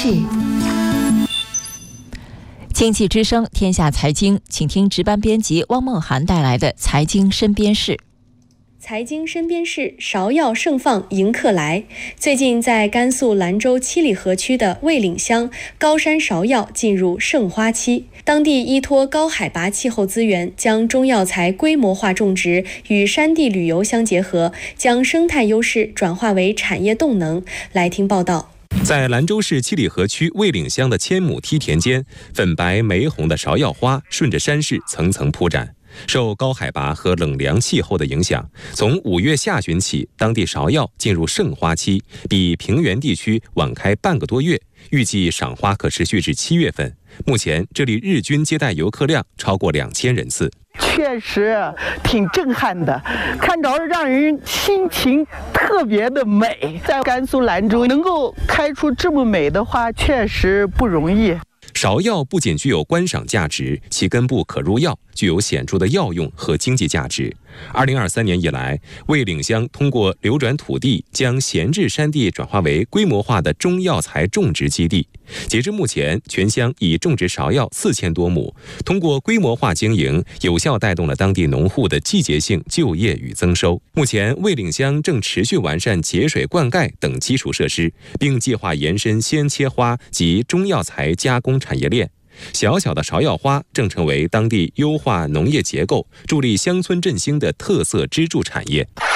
事。 经济之声天下财经，请听值班编辑汪梦涵带来的财经身边事。 财经身边事，芍药盛放迎客来。最近在甘肃兰州七里河区的魏岭乡，高山芍药进入盛花期。当地依托高海拔气候资源，将中药材规模化种植与山地旅游相结合，将生态优势转化为产业动能。来听报道。 在兰州市七里河区魏岭乡的千亩梯田间，粉白玫红的芍药花顺着山势层层铺展。受高海拔和冷凉气候的影响，从5月下旬起，当地芍药进入盛花期，比平原地区晚开半个多月。预计赏花可持续至7月份。目前，这里日均接待游客量超过2000人次。 确实挺震撼的，看着让人心情特别的美。在甘肃兰州能够开出这么美的花，确实不容易。 芍药不仅具有观赏价值，其根部可入药，具有显著的药用和经济价值。2023年以来，魏岭乡通过流转土地，将闲置山地转化为规模化的中药材种植基地。截至目前，全乡已种植芍药4000多亩。通过规模化经营，有效带动了当地农户的季节性就业与增收。目前，魏岭乡正持续完善节水灌溉等基础设施，并计划延伸鲜切花及中药材加工产业链。小小的芍药花正成为当地优化农业结构、助力乡村振兴的特色支柱产业。